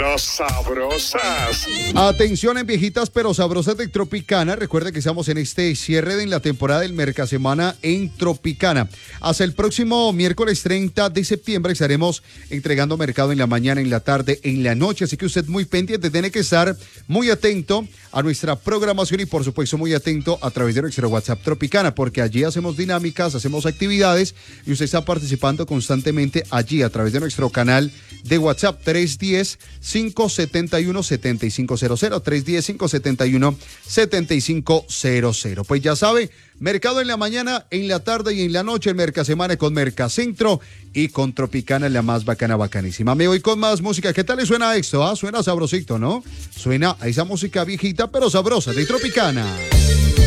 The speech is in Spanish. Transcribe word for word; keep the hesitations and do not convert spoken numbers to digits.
pero sabrosas. Atención en viejitas pero sabrosas de Tropicana. Recuerda que estamos en este cierre de la temporada del Mercasemana en Tropicana. Hasta el próximo miércoles treinta de septiembre estaremos entregando mercado en la mañana, en la tarde, en la noche. Así que usted muy pendiente, tiene que estar muy atento a nuestra programación y por supuesto muy atento a través de nuestro WhatsApp Tropicana, porque allí hacemos dinámicas, hacemos actividades y usted está participando constantemente allí a través de nuestro canal de WhatsApp tres uno cero, cinco siete uno, siete cinco cero cero, tres uno cero, cinco siete uno, siete cinco cero cero. Pues ya sabe, mercado en la mañana, en la tarde y en la noche, el Mercasemana con Mercacentro y con Tropicana, la más bacana, bacanísima. Me voy con más música. ¿Qué tal le suena esto? Ah, suena sabrosito, ¿no? Suena a esa música viejita pero sabrosa de Tropicana.